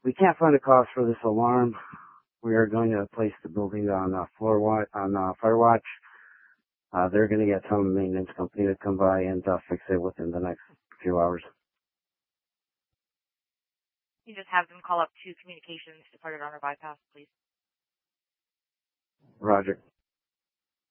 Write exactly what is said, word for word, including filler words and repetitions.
We can't find a cause for this alarm. We are going to place the building on uh, floor watch, on uh, fire watch. Uh, they're going to get some maintenance company to come by and uh, fix it within the next few hours. You just have them call up to communications departed on our bypass, please. Roger.